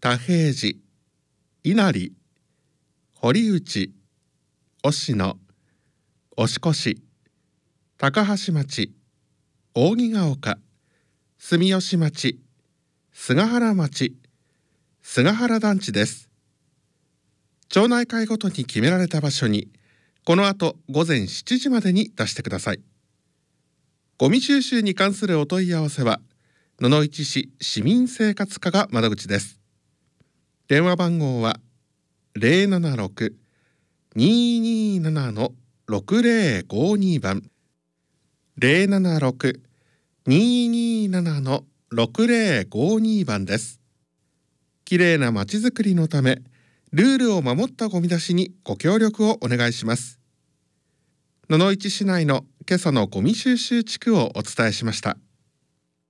田平寺、稲荷、堀内、忍野、押越、高橋町、扇ヶ丘、住吉町、菅原町、菅原団地です。町内会ごとに決められた場所にこの後午前7時までに出してください。ゴミ収集に関するお問い合わせは野々市市市民生活課が窓口です。電話番号は 076-227-6052 番 076-227-6052 番です。きれいなまちづくりのためルールを守ったゴミ出しにご協力をお願いします。野々市市内の今朝のゴミ収集地区をお伝えしました。